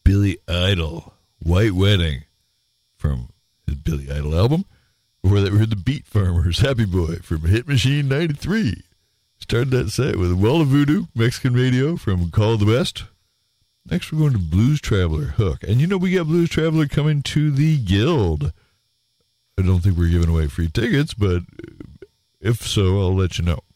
Billy Idol, White Wedding, from his Billy Idol album. Before that, we heard the Beat Farmers, Happy Boy, from Hit Machine 93. Started that set with Well of Voodoo, Mexican Radio, from Call of the West. Next, we're going to Blues Traveler, Hook. And you know, we got Blues Traveler coming to the Guild. I don't think we're giving away free tickets, but if so, I'll let you know.